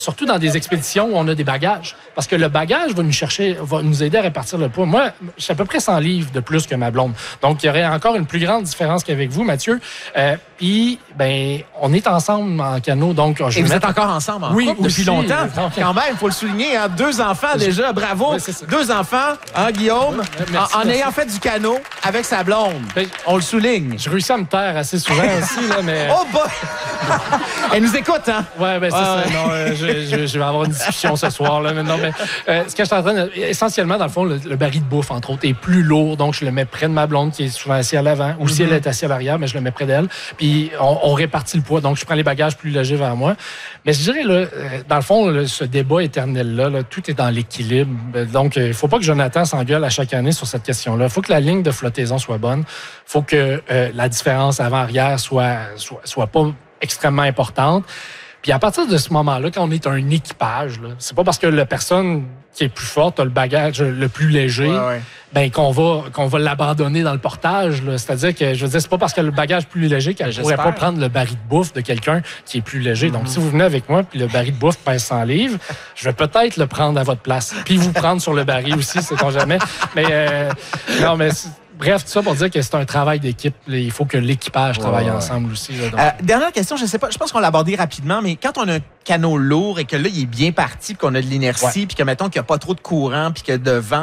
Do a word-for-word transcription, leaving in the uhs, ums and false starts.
Surtout dans des expéditions où on a des bagages. Parce que le bagage va nous chercher, va nous aider à répartir le poids. Moi, j'ai à peu près cent livres de plus que ma blonde. Donc, il y aurait encore une plus grande différence qu'avec vous, Mathieu. Euh, Puis, ben, on est ensemble en canot. Donc, je Et vous mettre... êtes encore ensemble en oui, couple depuis aussi, longtemps. donc... Quand même, il faut le souligner. Hein? Deux enfants déjà, bravo. Oui, Deux enfants, hein, Guillaume, oui, merci, en, en merci. ayant fait du canot avec sa blonde. Ben, on le souligne. Je réussis à me taire assez souvent aussi, là, mais... Oh boy! Elle nous écoute, hein? Ouais, ben c'est ouais, ça. ouais. Non, euh, je, je, je vais avoir une discussion ce soir. Là, mais non, mais euh, ce que je suis en train de... Essentiellement, dans le fond, le, le baril de bouffe, entre autres, est plus lourd. Donc, je le mets près de ma blonde qui est souvent assise à l'avant. Ou si Mm-hmm. elle est assise à l'arrière, mais je le mets près d'elle. Puis, on, on répartit le poids. Donc, je prends les bagages plus légers vers moi. Mais je dirais, là, euh, dans le fond, là, ce débat éternel-là, là, tout est dans l'équilibre. Donc, il ne faut pas que Jonathan s'engueule à chaque année sur cette question-là. Il faut que la ligne de flottaison soit bonne. Il faut que euh, la différence avant-arrière soit, soit, soit pas extrêmement importante. Puis à partir de ce moment-là, quand on est un équipage, là, c'est pas parce que la personne qui est plus forte a le bagage le plus léger, Ouais, ouais. ben qu'on va qu'on va l'abandonner dans le portage. Là. C'est-à-dire que je veux dire, c'est pas parce que le bagage plus léger qu'elle ne pourrait pas prendre le baril de bouffe de quelqu'un qui est plus léger. Mm-hmm. Donc si vous venez avec moi puis le baril de bouffe pèse cent livres, je vais peut-être le prendre à votre place. Puis vous prendre sur le baril aussi, c'est on jamais. Mais euh, non, mais bref, tout ça pour dire que c'est un travail d'équipe. Il faut que l'équipage ouais, travaille ouais. ensemble aussi. Là, donc. Euh, dernière question, je sais pas, je pense qu'on l'a abordé rapidement, mais quand on a un canot lourd et que là, il est bien parti, puis qu'on a de l'inertie, ouais. puis que, mettons, qu'il n'y a pas trop de courant, puis que de vent